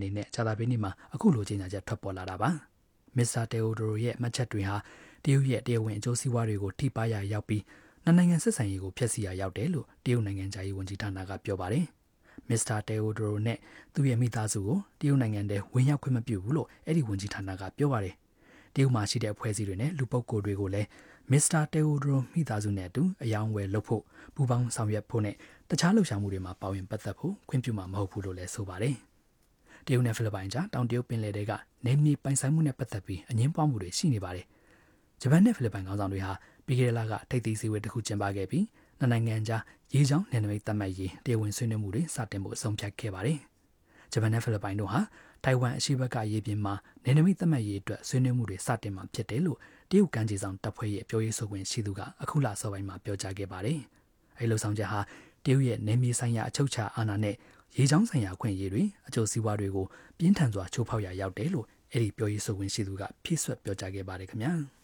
အနေနဲ့ဂျာတာပီနီမှာအခုလိုကြေညာချက်ထွက်ပေါ်လာတာပါမစ္စတာတေအိုဒိုရဲ့မှတ်ချက်တွေဟာတရုတ်ရဲ့တရားဝင်အကျိုးစီးပွားတွေကိုထိပါရရောက်ပြီးနှစ်နိုင်ငံဆက်ဆံရေးကိုဖျက်ဆီးရရောက်တယ်လို့တရုတ်နိုင်ငံသားရေးဝန်ကြီးဌာနကပြောပါတယ်မစ္စတာတေအိုဒိုနဲ့သူ့ရဲ့မိသားစုကိုတရုတ်နိုင်ငံထဲဝင်ရောက်ခွင့်မပြုဘူးလို့အဲ့ဒီဝန်ကြီးဌာနကပြောပါတယ်တရုတ်မှာရှိတဲ့အဖွဲ့အစည်းတွေနဲ့လူပုဂ္ဂိုလ်တွေကိုလည်းမစ္စတာတေအိုဒိုမိသားစုနဲ့အတူအယောင်ဝယ်လုပ်ဖို့ပူးပေါင်းဆောင်ရွက်ဖို့နဲ့တခြားလှုပ်ရှားမှုတွေမှာပါဝင်ပတ်သက်ဖို့ခွင့်ပြုမှာမဟုတ်ဘူးလို့လည်းဆိုပါတယ်တရုတ်နဲ့ဖိလစ်ပိုင်ကြားတောင်တရုတ်ပင်လယ်တွေကနေမြေပိုင်ဆိုင်မှုနဲ့ပတ်သက်ပြီးအငင်းပွားမှုတွေရှိနေပါတယ်ဂျပန်နဲ့ဖိလစ်ပိုင်ခေါင်းဆောင်တွေဟာပြီးခဲ့တဲ့လကထိပ်သီးစည်းဝေးတစ်ခုကျင်းပခဲ့ပြီးနှစ်နိုင်ငံကြားရေကြောင်းနယ်နိမိတ်သတ်မှတ်ရေးတရားဝင်ဆွေးနွေးမှုတွေစတင်ဖို့အဆုံးဖြတ်ခဲ့ပါတယ်ဂျပန်နဲ့ဖိလစ်ပိုင်တို့ဟာတိုင်ဝမ်အရှေ့ဘက်ကရေပြင်မှာနယ်နိမိတ်သတ်မှတ်ရေးအတွက်ဆွေးနွေးမှုတွေစတင်မှာဖြစ်တယ်လို့တရုတ်ကမ်းခြေဆောင်တပ်ဖွဲ့ရဲ့ပြောရေးဆိုခွင့်ရှိသူကအခုလစောပိုင်းမှာပြောကြားခဲ့ပါတယ်အဲဒီလှုပ်ဆောင်ချက်ဟာတရုတ်ရဲ့နယ်မြေဆိုင်ရာအချုပ်အခြာအာဏာနဲ့ရေကြောင်းဆိုင်ရာအခွင့်အရေးတွေအကျိုးစီးပွားတွေကိုပြင်းထန်စွာချိုးဖောက်ရာရောက်တယ်လို့အဲ့ဒီပြောရေးဆိုခွင့်ရှိသူကဖြည့်ဆွတ်ပြောကြားခဲ့ပါတယ်ခင်ဗျာ